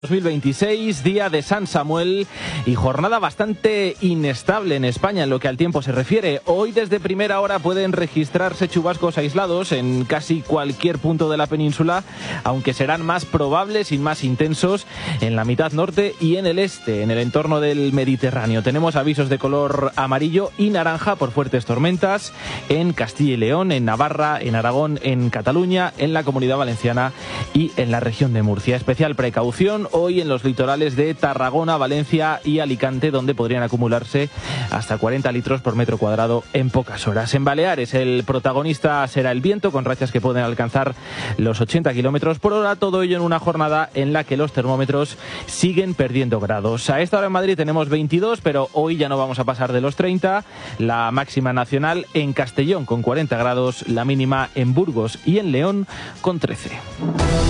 2026, día de San Samuel y jornada bastante inestable en España en lo que al tiempo se refiere. Hoy desde primera hora pueden registrarse chubascos aislados en casi cualquier punto de la península, aunque serán más probables y más intensos en la mitad norte y en el este, en el entorno del Mediterráneo. Tenemos avisos de color amarillo y naranja por fuertes tormentas en Castilla y León, en Navarra, en Aragón, en Cataluña, en la Comunidad Valenciana y en la región de Murcia. Especial precaución hoy en los litorales de Tarragona, Valencia y Alicante, donde podrían acumularse hasta 40 litros por metro cuadrado en pocas horas. En Baleares el protagonista será el viento, con rachas que pueden alcanzar los 80 kilómetros por hora, todo ello en una jornada en la que los termómetros siguen perdiendo grados. A esta hora en Madrid tenemos 22, pero hoy ya no vamos a pasar de los 30. La máxima nacional en Castellón con 40 grados, la mínima en Burgos y en León con 13.